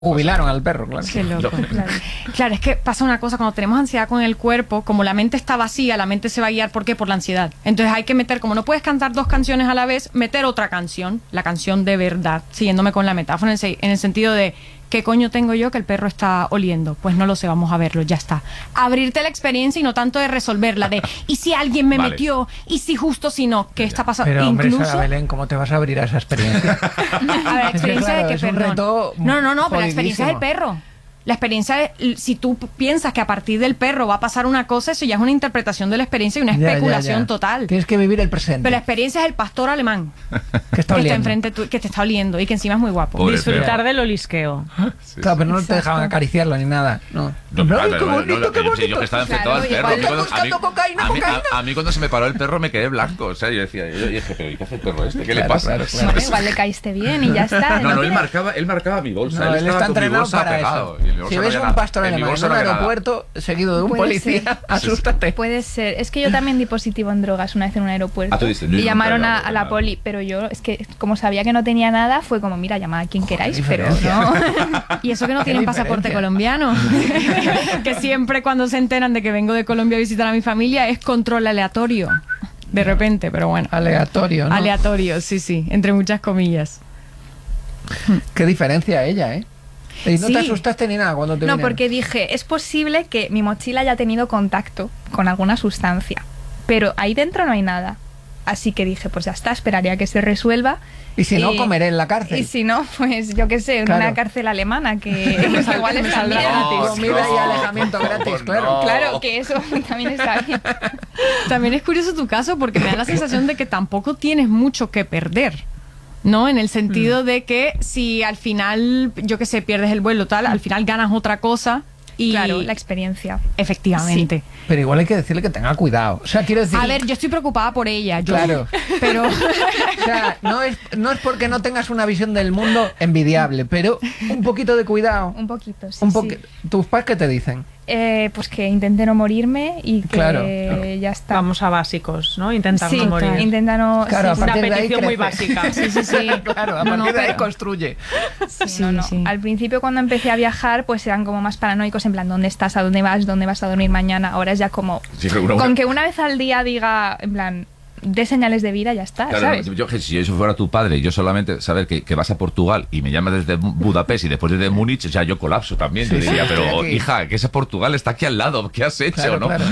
Jubilaron al perro, claro. Qué loco, claro. Claro, es que pasa una cosa, cuando tenemos ansiedad con el cuerpo, como la mente está vacía, la mente se va a guiar, ¿por qué? Por la ansiedad. Entonces hay que meter, como no puedes cantar 2 canciones a la vez, meter otra canción, la canción de verdad, siguiéndome con la metáfora, en el sentido de, ¿qué coño tengo yo que el perro está oliendo? Pues no lo sé, vamos a verlo, ya está. Abrirte la experiencia y no tanto de resolverla, de, ¿y si alguien me metió? ¿Y si justo si no? ¿Qué está pasando? Pero hombre, incluso... Sara Belén, ¿cómo te vas a abrir a esa experiencia? A ver, experiencia claro, de que, es un perdón. reto No, pero la experiencia es el jodidísimo. perro. La experiencia es, si tú piensas que a partir del perro va a pasar una cosa, eso ya es una interpretación de la experiencia y una especulación total. Tienes que vivir el presente. Pero la experiencia es el pastor alemán que está que oliendo. está enfrente que te está oliendo y que encima es muy guapo. Pobre Disfrutar perro. del olisqueo. Sí, Claro, pero no te Exacto. dejaban acariciarlo ni nada. No. No, Ay, claro, qué bonito, qué bonito. yo que estaba enfrentado Claro, al perro. igual está buscando cocaína, cocaína. A mí cuando se me paró el perro me quedé blanco. O sea, yo dije, pero ¿y qué hace el perro este? ¿Qué le Claro, pasa? claro, claro. Bueno, igual le caíste bien y ya está. No, él marcaba mi bolsa. No, él él estaba está con mi entrenado bolsa para pegado. eso. Y en mi bolsa Si no ves había un nada. pastor En mi alemán en bolsa un no había nada. aeropuerto seguido de un Puede policía, ser. asústate. Puede ser. Es que yo también di positivo en drogas una vez en un aeropuerto. Ah, tú diste, yo y nunca llamaron he a dado la nada. poli, pero yo, es que como sabía que no tenía nada, fue como, mira, llamad a quien queráis, pero no. Y eso que no Qué tienen pasaporte diferencia. colombiano. Que siempre cuando se enteran de que vengo de Colombia a visitar a mi familia es control aleatorio. De repente, pero bueno. Aleatorio, ¿no? Aleatorio, sí, entre muchas comillas. Qué diferencia ella, ¿eh? Y no Sí. te asustaste ni nada cuando te No, vinieron. porque dije, es posible que mi mochila haya tenido contacto con alguna sustancia, pero ahí dentro no hay nada. Así que dije, pues ya está, esperaría a que se resuelva. Y si no, comeré en la cárcel. Y si no, pues yo qué sé, en Claro. una cárcel alemana, que igual está bien. Comida y alejamiento gratis, claro. Claro, que eso también está bien. También es curioso tu caso porque me da la sensación de que tampoco tienes mucho que perder, ¿no? En el sentido de que si al final, yo qué sé, pierdes el vuelo tal, al final ganas otra cosa y... Claro, la experiencia. Efectivamente. Pero igual hay que decirle que tenga cuidado. O sea, quiero decir... A ver, yo estoy preocupada por ella, yo. Claro. Pero... O sea, no es porque no tengas una visión del mundo envidiable, pero un poquito de cuidado. Un poquito, sí. Un sí. ¿Tus padres qué te dicen? Pues que intente no morirme y que Claro. ya está. Vamos a básicos, ¿no? Intentar sí, no morir. intenta no... Claro, sí, a Una partir de ahí petición muy crece. básica. Sí. Claro, a No, partir de ahí pero- construye. sí, no. sí. Al principio cuando empecé a viajar pues eran como más paranoicos en plan, ¿dónde estás? ¿A dónde vas? ¿Dónde vas a dormir mañana? Ahora es ya como... Sí, pero Con que una vez al día diga, en plan, dé señales de vida, ya está, Claro, ¿sabes? si eso fuera tu padre y yo solamente saber que vas a Portugal y me llamas desde Budapest y después desde Múnich, o sea, yo colapso también. Sí, yo diría, sí, pero estoy aquí. hija, que ese Portugal está aquí al lado, ¿qué has hecho, Claro, no? claro.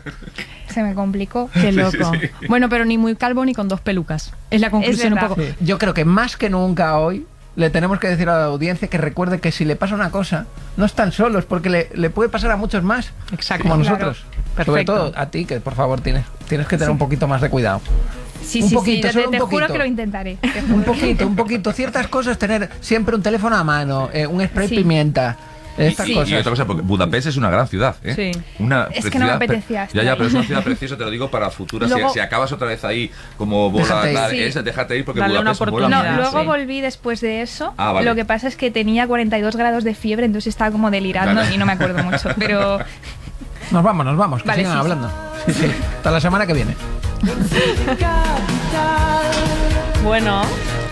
Se me complicó. Qué loco. Bueno, pero ni muy calvo ni con 2 pelucas. Es la conclusión un verdad. poco. Sí. Yo creo que más que nunca hoy le tenemos que decir a la audiencia que recuerde que si le pasa una cosa, no están solos, porque le puede pasar a muchos más. Exacto. Como Claro. nosotros. Sobre Perfecto. todo a ti, que por favor tienes que tener un poquito más de cuidado. Sí, Un sí, poquito, sí, solo un te juro poquito. que lo intentaré. te Un juro. poquito. Ciertas cosas, tener siempre un teléfono a mano, un spray Sí. pimienta, estas Y cosas. otra cosa, porque Budapest es una gran ciudad, ¿eh? Sí. Una Es que no me ciudad apetecía estar Ya, ahí. pero es una ciudad preciosa, te lo digo para futuras. Luego- Si acabas otra vez ahí como bola, Déjate ir. tal, Sí. déjate ir porque Dale una Budapest mola No, oportunidad. mucho. luego sí. volví después de eso. Ah, vale. Lo que pasa es que tenía 42 grados de fiebre, entonces estaba como delirando Vale. y no me acuerdo mucho. Pero Nos vamos, que Vale, sigan sí, hablando. Sí. Hasta la semana que viene. Bueno,